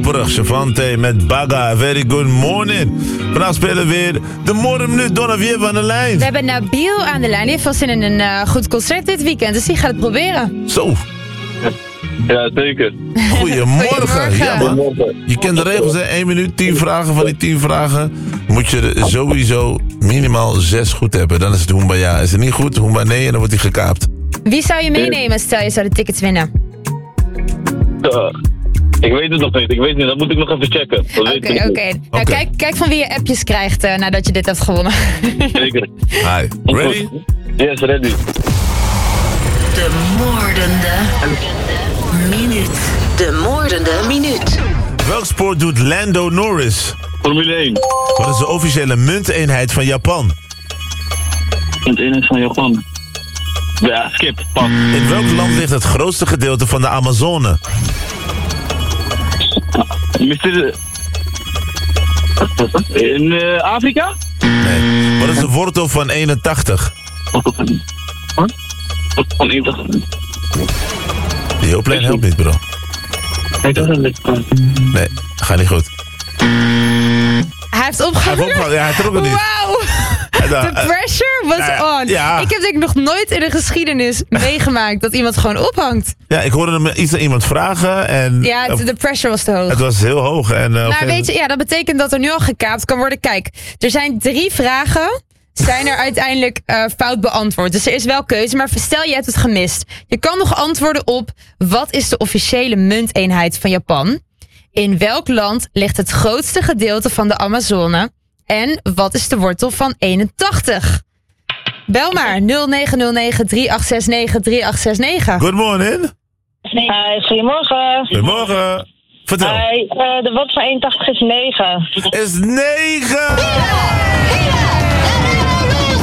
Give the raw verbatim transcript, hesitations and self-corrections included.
Koperig, Chavante met Baga. Very good morning. Vandaag spelen we weer de morgenminuut. Donna, wie hebben we aan de lijn? We hebben Nabil aan de lijn. Die heeft vast zin in een uh, goed concert dit weekend. Dus die gaat het proberen. Zo. Ja, zeker. Goedemorgen. Goedemorgen. Ja, man. Je kent de regels, hè? één minuut, tien vragen. Van die tien vragen moet je er sowieso minimaal zes goed hebben. Dan is het Hoemba ja. Is het niet goed, Hoemba nee en dan wordt hij gekaapt. Wie zou je meenemen, stel je zou de tickets winnen? Uh, ik weet het nog niet. Ik weet niet. Dat moet ik nog even checken. Oké, oké. Okay, okay. nou, Okay. kijk, kijk van wie je appjes krijgt uh, nadat je dit hebt gewonnen. Zeker. Hi. Ready? Yes, ready. De moordende minuut. De moordende minuut. Welk sport doet Lando Norris? Formule één. Wat is de officiële munteenheid van Japan? Het eenheid van Japan. Ja, skip. Pas. In welk land ligt het grootste gedeelte van de Amazone? mister In uh, Afrika? Nee. Wat is de wortel van eenentachtig? Wat? Van eenentachtig. Die hulplijn helpt niet, bro. Ik dacht dat het kan. Nee, gaat niet goed. Hij heeft Hij opgehangen. heeft opgehangen, ja, hij trok het niet. Wauw. Ja, The pressure was ja, on. ja. Ik heb denk ik nog nooit in de geschiedenis meegemaakt dat iemand gewoon ophangt. Ja, ik hoorde hem iets aan iemand vragen en... Ja, het- de pressure was te hoog. Het was heel hoog. En, uh, Maar weet je, ja, dat betekent dat er nu al gekaapt kan worden. Kijk, er zijn drie vragen, zijn er uiteindelijk uh, fout beantwoord. Dus er is wel keuze, maar stel je hebt het gemist. Je kan nog antwoorden op, wat is de officiële munteenheid van Japan? In welk land ligt het grootste gedeelte van de Amazone? En wat is de wortel van eenentachtig? Bel maar nul negen nul negen drie acht zes negen drie acht zes negen. Good morning. Hi, goedemorgen. Goedemorgen. Vertel. Hi, uh, de wortel van eenentachtig is negen. Is negen.